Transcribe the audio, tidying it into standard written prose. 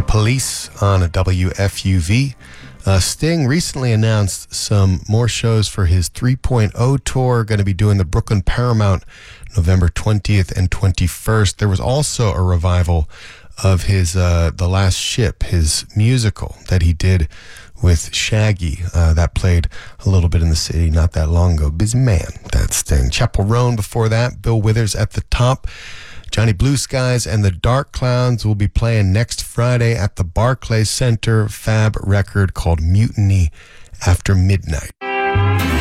Police on a WFUV. Sting recently announced some more shows for his 3.0 tour, going to be doing the Brooklyn Paramount November 20th and 21st. There was also a revival of his The Last Ship, his musical that he did with Shaggy, that played a little bit in the city not that long ago. Busy man, that Sting. Chappell Roan before that, Bill Withers at the top. Johnny Blue Skies and the Dark Clowns will be playing next Friday at the Barclays Center. Fab record called Mutiny After Midnight.